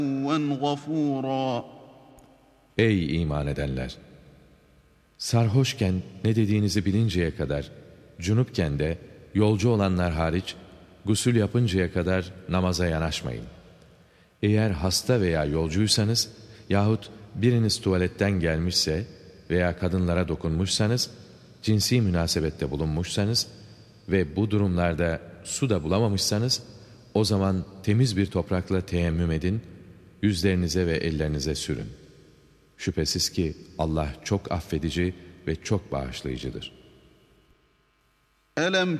غَفُورًا. Ey iman edenler! Sarhoşken ne dediğinizi bilinceye kadar, cunupken de yolcu olanlar hariç, gusül yapıncaya kadar namaza yanaşmayın. Eğer hasta veya yolcuysanız yahut biriniz tuvaletten gelmişse veya kadınlara dokunmuşsanız, cinsi münasebette bulunmuşsanız ve bu durumlarda su da bulamamışsanız, o zaman temiz bir toprakla teyemmüm edin, yüzlerinize ve ellerinize sürün. Şüphesiz ki Allah çok affedici ve çok bağışlayıcıdır. أَلَمْ